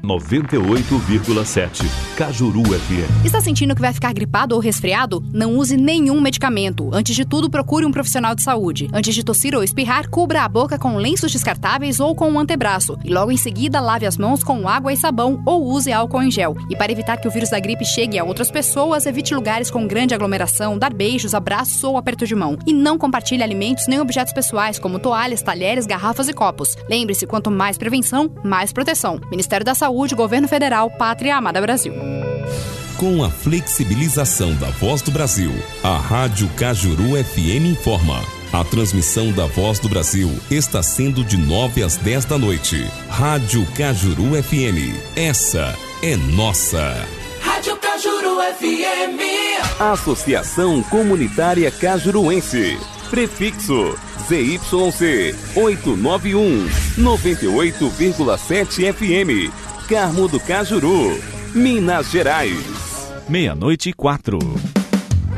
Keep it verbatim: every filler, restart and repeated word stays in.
noventa e oito vírgula sete Cajuru F M. Está sentindo que vai ficar gripado ou resfriado? Não use nenhum medicamento. Antes de tudo, procure um profissional de saúde. Antes de tossir ou espirrar, cubra a boca com lenços descartáveis ou com um antebraço. E logo em seguida, lave as mãos com água e sabão ou use álcool em gel. E para evitar que o vírus da gripe chegue a outras pessoas, evite lugares com grande aglomeração, dar beijos, abraços ou aperto de mão. E não compartilhe alimentos nem objetos pessoais, como toalhas, talheres, garrafas e copos. Lembre-se, quanto mais prevenção, mais proteção. Ministério da Saúde, Governo Federal, Pátria Amada Brasil. Com a flexibilização da Voz do Brasil, a Rádio Cajuru F M informa. A transmissão da Voz do Brasil está sendo de nove às dez da noite. Rádio Cajuru F M. Essa é nossa. Rádio Cajuru F M. Associação Comunitária Cajuruense. Prefixo Z Y C oitocentos e noventa e um, noventa e oito vírgula sete F M. Carmo do Cajuru, Minas Gerais. Meia-noite e quatro.